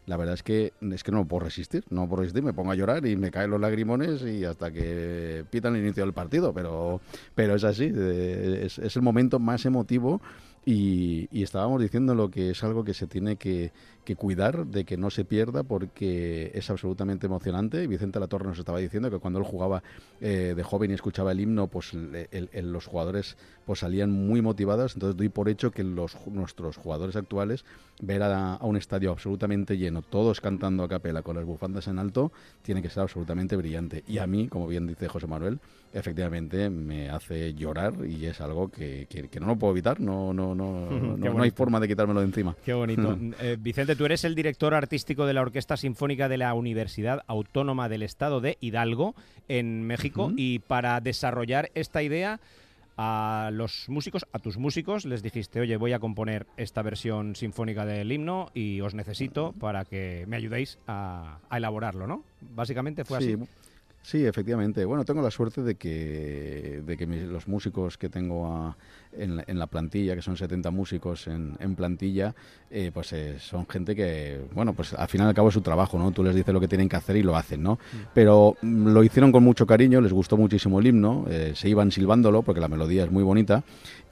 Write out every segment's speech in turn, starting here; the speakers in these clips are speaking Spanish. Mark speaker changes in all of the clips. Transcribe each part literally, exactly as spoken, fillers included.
Speaker 1: la verdad es que es que no puedo resistir, no puedo resistir, me pongo a llorar y me caen los lagrimones y hasta que pitan el inicio del partido, pero, pero es así, es, es el momento más emotivo. Y, y estábamos diciendo lo que es algo que se tiene que, que cuidar de que no se pierda porque es absolutamente emocionante. Vicente Latorre nos estaba diciendo que cuando él jugaba eh, de joven y escuchaba el himno, pues el, el, el, los jugadores pues salían muy motivados. Entonces doy por hecho que los, nuestros jugadores actuales, ver a, a un estadio absolutamente lleno, todos cantando a capela con las bufandas en alto, tiene que ser absolutamente brillante. Y a mí, como bien dice José Manuel, efectivamente me hace llorar y es algo que, que, que no lo puedo evitar, no, no, no, no, no hay forma de quitármelo de encima.
Speaker 2: Qué bonito. eh, Vicente, tú eres el director artístico de la Orquesta Sinfónica de la Universidad Autónoma del Estado de Hidalgo, en México, uh-huh. y para desarrollar esta idea a los músicos, a tus músicos, les dijiste, oye, voy a componer esta versión sinfónica del himno y os necesito para que me ayudéis a, a elaborarlo, ¿no? Básicamente fue
Speaker 1: sí.
Speaker 2: así.
Speaker 1: Sí, efectivamente. Bueno, tengo la suerte de que, de que mis, los músicos que tengo a, en, la, en la plantilla, que son setenta músicos en, en plantilla, eh, pues eh, son gente que, bueno, pues al final y al cabo es su trabajo, ¿no? Tú les dices lo que tienen que hacer y lo hacen, ¿no? Mm. Pero mm, lo hicieron con mucho cariño, les gustó muchísimo el himno, eh, se iban silbándolo porque la melodía es muy bonita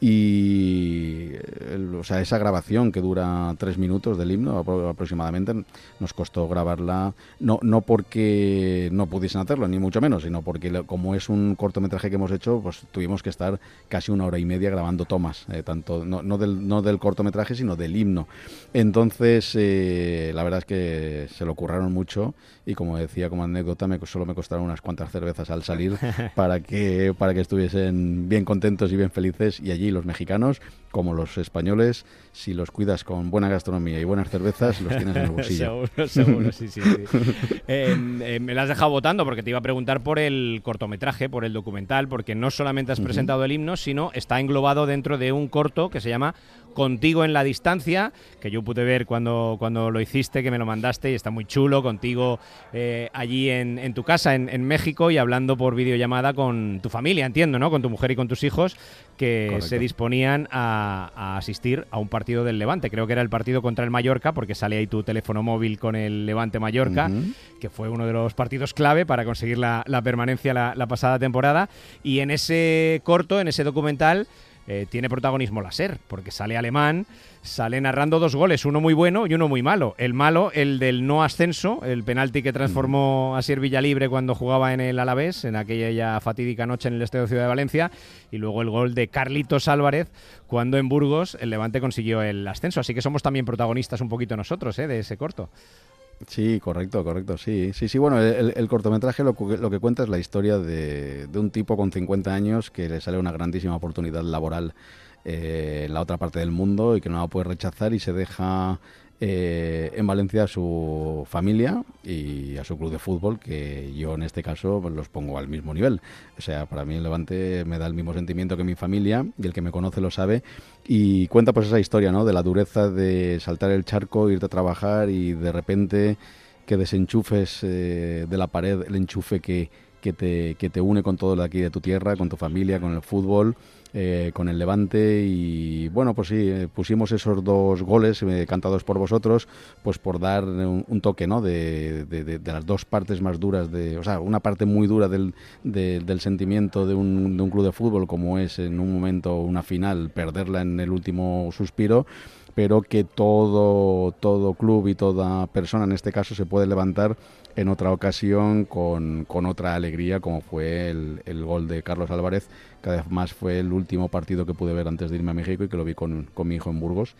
Speaker 1: y, el, o sea, esa grabación que dura tres minutos del himno aproximadamente, nos costó grabarla, no, no porque no pudiesen hacerlo, ni mucho menos, sino porque como es un cortometraje que hemos hecho, pues tuvimos que estar casi una hora y media grabando tomas, eh, tanto no, no, del, no del cortometraje, sino del himno. Entonces, eh, la verdad es que se lo curraron mucho y, como decía como anécdota, me, solo me costaron unas cuantas cervezas al salir para que, para que estuviesen bien contentos y bien felices. Y allí los mexicanos, como los españoles, si los cuidas con buena gastronomía y buenas cervezas, los tienes en el bolsillo.
Speaker 2: Seguro, seguro, sí, sí. sí. eh, eh, me la has dejado votando porque te iba a preguntar por el cortometraje, por el documental, porque no solamente has uh-huh. presentado el himno, sino está englobado dentro de un corto que se llama Contigo en la distancia, que yo pude ver cuando, cuando lo hiciste, que me lo mandaste, y está muy chulo, contigo eh, allí en, en tu casa, en, en México, y hablando por videollamada con tu familia, entiendo, ¿no? Con tu mujer y con tus hijos, que Correcto. se disponían a, a asistir a un partido del Levante. Creo que era el partido contra el Mallorca, porque sale ahí tu teléfono móvil con el Levante Mallorca, uh-huh. que fue uno de los partidos clave para conseguir la, la permanencia la, la pasada temporada. Y en ese corto, en ese documental, Eh, tiene protagonismo la SER, porque sale Alemán, sale narrando dos goles, uno muy bueno y uno muy malo. El malo, el del no ascenso, el penalti que transformó a Asier Villalibre cuando jugaba en el Alavés, en aquella ya fatídica noche en el Estadio Ciudad de Valencia, y luego el gol de Carlitos Álvarez, cuando en Burgos el Levante consiguió el ascenso. Así que somos también protagonistas un poquito nosotros, ¿eh? de ese corto.
Speaker 1: Sí, correcto, correcto, sí, sí, sí. Bueno, el, el cortometraje lo, lo que cuenta es la historia de, de un tipo con cincuenta años que le sale una grandísima oportunidad laboral eh, en la otra parte del mundo y que no la puede rechazar y se deja eh, en Valencia a su familia y a su club de fútbol, que yo en este caso pues, los pongo al mismo nivel. O sea, para mí el Levante me da el mismo sentimiento que mi familia y el que me conoce lo sabe. Y cuenta pues esa historia, ¿no? De la dureza de saltar el charco, irte a trabajar y de repente que desenchufes eh, de la pared el enchufe que, que, te, que te une con todo de aquí de tu tierra, con tu familia, con el fútbol, eh, con el Levante. Y bueno, pues sí, eh, pusimos esos dos goles eh, cantados por vosotros, pues por dar un, un toque, ¿no? De, de, de, de las dos partes más duras, de, o sea, una parte muy dura del, de, del sentimiento de un, de un club de fútbol, como es en un momento una final, perderla en el último suspiro, pero que todo, todo club y toda persona en este caso se puede levantar en otra ocasión con, con otra alegría, como fue el, el gol de Carlos Álvarez, que además fue el último partido que pude ver antes de irme a México y que lo vi con, con mi hijo en Burgos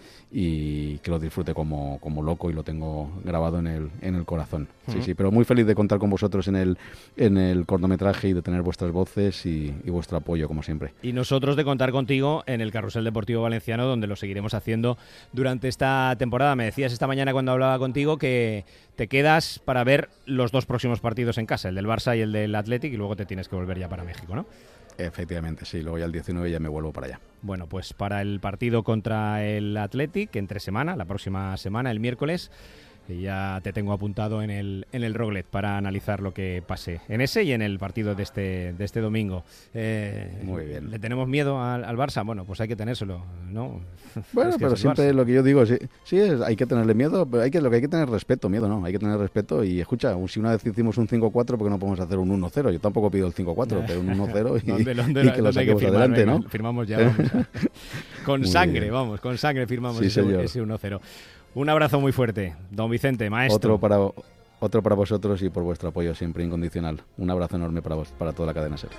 Speaker 1: y que lo disfruté como, como loco y lo tengo grabado en el, en el corazón. Sí, uh-huh. sí, pero muy feliz de contar con vosotros en el, en el cortometraje y de tener vuestras voces y, y vuestro apoyo, como siempre.
Speaker 2: Y nosotros de contar contigo en el Carrusel Deportivo Valenciano, donde lo seguiremos haciendo durante esta temporada. Me decías esta mañana cuando hablaba contigo que te quedas para ver los dos próximos partidos en casa, el del Barça y el del Athletic, y luego te tienes que volver ya para México, ¿no?
Speaker 1: Efectivamente, sí, luego ya el diecinueve ya me vuelvo para allá.
Speaker 2: Bueno, pues para el partido contra el Athletic, entre semana, la próxima semana, el miércoles, Y ya te tengo apuntado en el en el Roglet para analizar lo que pase en ese y en el partido de este de este domingo. Eh,
Speaker 1: Muy bien.
Speaker 2: ¿Le tenemos miedo al, al Barça? Bueno, pues hay que tenérselo, ¿no?
Speaker 1: Bueno,
Speaker 2: Es que
Speaker 1: pero
Speaker 2: es el
Speaker 1: siempre
Speaker 2: Barça.
Speaker 1: lo que yo digo, sí, sí es, hay que tenerle miedo, pero hay que, lo que hay que tener respeto, miedo no, hay que tener respeto y escucha, si una vez hicimos un cinco cuatro, ¿por qué no podemos hacer un uno cero? Yo tampoco pido el cinco cuatro, pero un uno cero y,
Speaker 2: ¿Dónde, dónde,
Speaker 1: y que lo
Speaker 2: dónde hay que
Speaker 1: saquemos
Speaker 2: firmar?
Speaker 1: adelante,
Speaker 2: Venga,
Speaker 1: ¿no?
Speaker 2: firmamos ya, vamos a- con
Speaker 1: Muy
Speaker 2: sangre,
Speaker 1: bien.
Speaker 2: vamos, con sangre firmamos
Speaker 1: Sí,
Speaker 2: ese,
Speaker 1: señor.
Speaker 2: ese uno cero. Un abrazo muy fuerte, don Vicente, maestro.
Speaker 1: Otro para, otro para vosotros y por vuestro apoyo siempre incondicional. Un abrazo enorme para vos, para toda la cadena SER.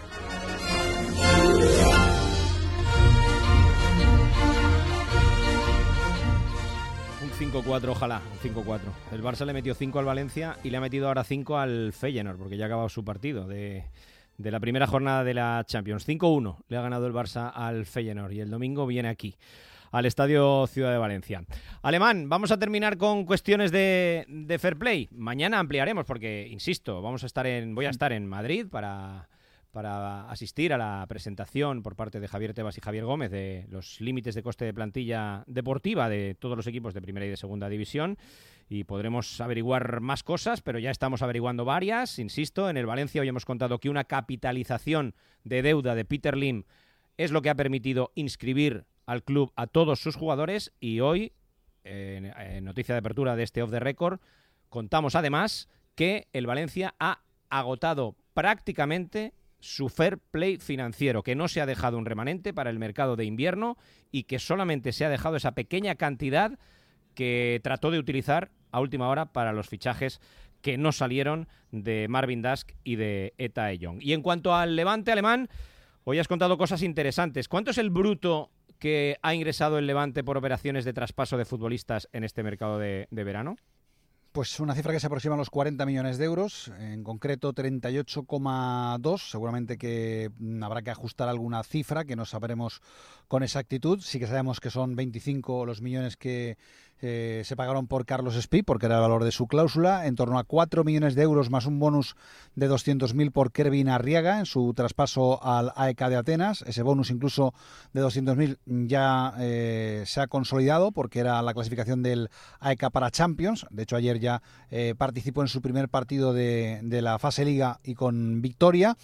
Speaker 2: Un cinco cuatro, ojalá, un cinco cuatro. El Barça le metió cinco al Valencia y le ha metido ahora cinco al Feyenoord, porque ya ha acabado su partido de, de la primera jornada de la Champions. cinco uno le ha ganado el Barça al Feyenoord y el domingo viene aquí, al Estadio Ciudad de Valencia. Alemán, vamos a terminar con cuestiones de, de fair play. Mañana ampliaremos porque, insisto, vamos a estar en, voy a estar en Madrid para... para asistir a la presentación por parte de Javier Tebas y Javier Gómez de los límites de coste de plantilla deportiva de todos los equipos de primera y de segunda división, y podremos averiguar más cosas, pero ya estamos averiguando varias. Insisto, en el Valencia hoy hemos contado que una capitalización de deuda de Peter Lim es lo que ha permitido inscribir al club a todos sus jugadores, y hoy, en, en noticia de apertura de este Off the Record, contamos además que el Valencia ha agotado prácticamente su fair play financiero, que no se ha dejado un remanente para el mercado de invierno y que solamente se ha dejado esa pequeña cantidad que trató de utilizar a última hora para los fichajes que no salieron de Marvin Dusk y de Eta Eyong. Y en cuanto al Levante alemán, hoy has contado cosas interesantes. ¿Cuánto es el bruto que ha ingresado el Levante por operaciones de traspaso de futbolistas en este mercado de, de verano?
Speaker 3: Pues una cifra que se aproxima a los cuarenta millones de euros, en concreto treinta y ocho coma dos. Seguramente que habrá que ajustar alguna cifra que no sabremos con exactitud. Sí que sabemos que son veinticinco los millones que eh, se pagaron por Carlos Espí, porque era el valor de su cláusula, en torno a cuatro millones de euros más un bonus de doscientos mil por Kervin Arriaga en su traspaso al A E K de Atenas. Ese bonus incluso de doscientos mil ya eh, se ha consolidado porque era la clasificación del A E K para Champions. De hecho, ayer ya eh, participó en su primer partido de, de la fase Liga y con victoria.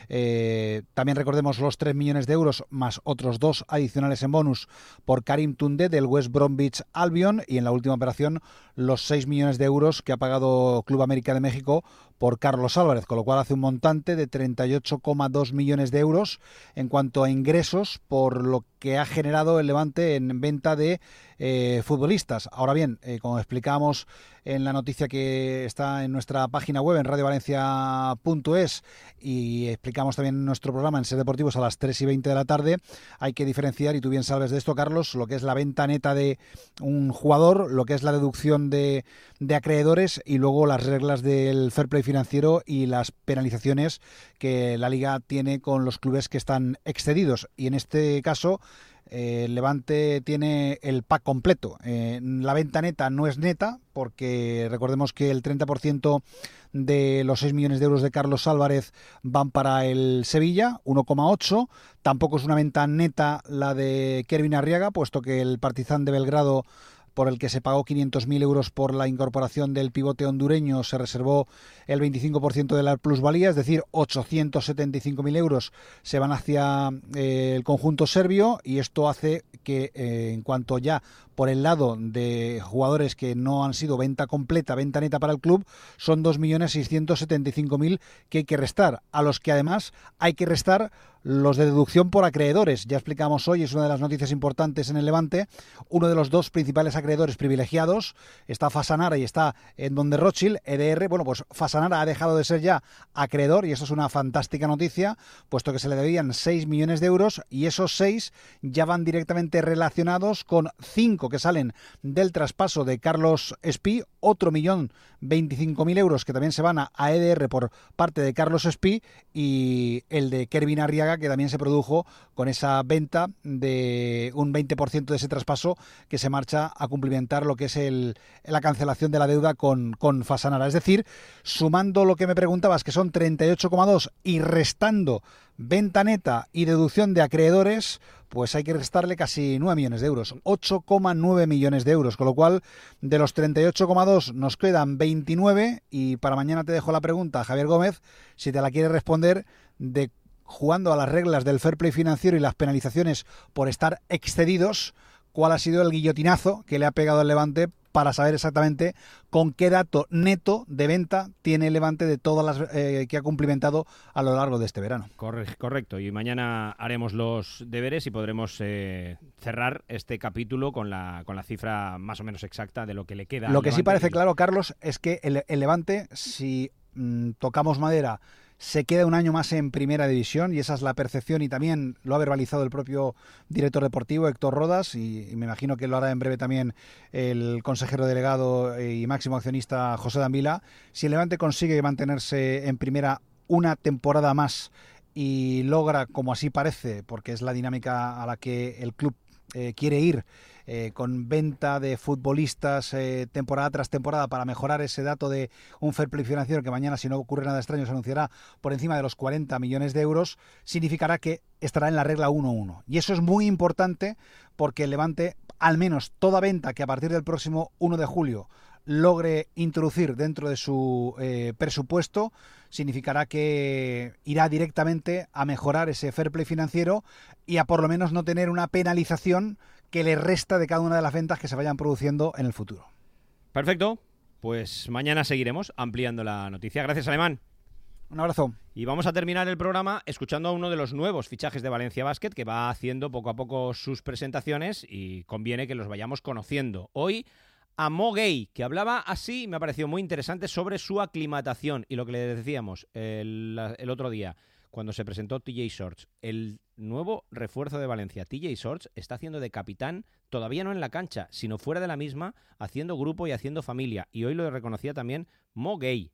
Speaker 3: Eh, también recordemos los tres millones de euros más otros dos adicionales en bonus por Karim Toundé del West Bromwich Albion, y en la última operación los seis millones de euros que ha pagado Club América de México por Carlos Álvarez, con lo cual hace un montante de treinta y ocho coma dos millones de euros en cuanto a ingresos por lo que ha generado el Levante en venta de eh, futbolistas. Ahora bien, eh, como explicamos en la noticia que está en nuestra página web en radio valencia punto es y explicamos también en nuestro programa en Ser Deportivos a las tres y veinte de la tarde, hay que diferenciar, y tú bien sabes de esto, Carlos, lo que es la venta neta de un jugador, lo que es la deducción de, de acreedores y luego las reglas del fair play financiero y las penalizaciones que la Liga tiene con los clubes que están excedidos. Y en este caso, Eh, el Levante tiene el pack completo. Eh, la venta neta no es neta, porque recordemos que el treinta por ciento de los seis millones de euros de Carlos Álvarez van para el Sevilla, uno coma ocho. Tampoco es una venta neta la de Kervin Arriaga, puesto que el Partizan de Belgrado, por el que se pagó quinientos mil euros por la incorporación del pivote hondureño, se reservó el veinticinco por ciento de la plusvalía, es decir, ochocientos setenta y cinco mil euros se van hacia eh, el conjunto serbio, y esto hace que eh, en cuanto ya por el lado de jugadores que no han sido venta completa, venta neta para el club, son dos millones seiscientos setenta y cinco mil que hay que restar, a los que además hay que restar los de deducción por acreedores. Ya explicamos hoy, es una de las noticias importantes en el Levante, uno de los dos principales acreedores privilegiados, está Fasanara y está Edmond de Rothschild, E D R. Bueno, pues Fasanara ha dejado de ser ya acreedor, y eso es una fantástica noticia, puesto que se le debían seis millones de euros, y esos seis ya van directamente relacionados con cinco que salen del traspaso de Carlos Espí, otro millón veinticinco mil euros que también se van a, a E D R por parte de Carlos Espí, y el de Kervin Arriaga, que también se produjo con esa venta de un veinte por ciento de ese traspaso que se marcha a cumplir cumplimentar lo que es el, la cancelación de la deuda con, con Fasanara. Es decir, sumando lo que me preguntabas, que son treinta y ocho coma dos y restando venta neta y deducción de acreedores, pues hay que restarle casi nueve millones de euros, ocho coma nueve millones de euros, con lo cual de los treinta y ocho coma dos nos quedan veintinueve y para mañana te dejo la pregunta, Javier Gómez, si te la quieres responder, de jugando a las reglas del fair play financiero y las penalizaciones por estar excedidos, cuál ha sido el guillotinazo que le ha pegado al Levante para saber exactamente con qué dato neto de venta tiene el Levante de todas las eh, que ha cumplimentado a lo largo de este verano.
Speaker 2: Corre- correcto, y mañana haremos los deberes y podremos eh, cerrar este capítulo con la, con la cifra más o menos exacta de lo que le queda.
Speaker 3: Lo que sí parece
Speaker 2: y...
Speaker 3: claro, Carlos, es que el, el Levante, si mmm, tocamos madera, se queda un año más en primera división, y esa es la percepción, y también lo ha verbalizado el propio director deportivo Héctor Rodas, y, y me imagino que lo hará en breve también el consejero delegado y máximo accionista José Dambila. Si el Levante consigue mantenerse en primera una temporada más y logra, como así parece, porque es la dinámica a la que el club eh, quiere ir, Eh, con venta de futbolistas eh, temporada tras temporada para mejorar ese dato de un fair play financiero que mañana, si no ocurre nada extraño, se anunciará por encima de los cuarenta millones de euros, significará que estará en la regla uno uno. Y eso es muy importante porque el Levante, al menos toda venta que a partir del próximo uno de julio logre introducir dentro de su eh, presupuesto, significará que irá directamente a mejorar ese fair play financiero y a por lo menos no tener una penalización que le resta de cada una de las ventas que se vayan produciendo en el futuro.
Speaker 2: Perfecto, pues mañana seguiremos ampliando la noticia. Gracias, Alemán.
Speaker 3: Un abrazo.
Speaker 2: Y vamos a terminar el programa escuchando a uno de los nuevos fichajes de Valencia Basket, que va haciendo poco a poco sus presentaciones y conviene que los vayamos conociendo. Hoy a Mo Gay, que hablaba así, me ha parecido muy interesante, sobre su aclimatación y lo que le decíamos el, el otro día cuando se presentó T J Shorts. El nuevo refuerzo de Valencia, T J Shorts, está haciendo de capitán, todavía no en la cancha, sino fuera de la misma, haciendo grupo y haciendo familia. Y hoy lo reconocía también Mo Gay.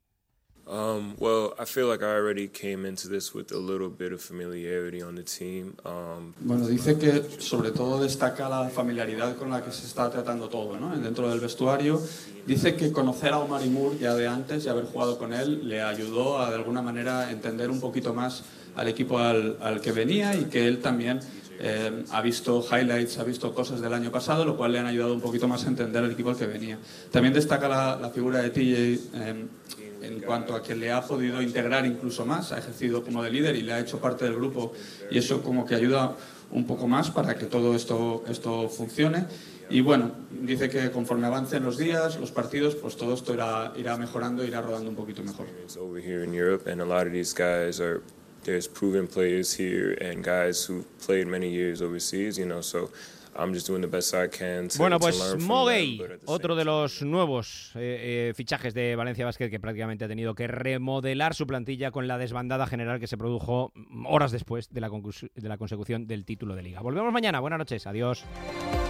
Speaker 4: Um, well, I feel like I already came into this with a little bit of familiarity on the team. Um,
Speaker 5: bueno, dice que sobre todo destaca la familiaridad con la que se está tratando todo, ¿no? Dentro del vestuario. Dice que conocer a Omar Moore ya de antes y haber jugado con él le ayudó a de alguna manera entender un poquito más al equipo al, al que venía, y que él también eh, ha visto highlights, ha visto cosas del año pasado, lo cual le han ayudado un poquito más a entender el equipo al que venía. También destaca la, la figura de T J eh, en cuanto a que le ha podido integrar incluso más, ha ejercido como de líder y le ha hecho parte del grupo, y eso como que ayuda un poco más para que todo esto, esto funcione. Y bueno, dice que conforme avancen los días, los partidos, pues todo esto irá, irá mejorando, irá rodando un poquito mejor.
Speaker 4: Over here in Europe, and a lot of these guys are, there's proven players here and guys who played many years overseas, you know, so I'm just doing the best I can to,
Speaker 2: bueno, pues
Speaker 4: to learn from
Speaker 2: Mo
Speaker 4: them,
Speaker 2: Gay,
Speaker 4: but at the
Speaker 2: otro
Speaker 4: same
Speaker 2: de los nuevos eh, eh, fichajes de Valencia Basket, que prácticamente ha tenido que remodelar su plantilla con la desbandada general que se produjo horas después de la, de la consecución del título de Liga. Volvemos mañana, buenas noches, adiós.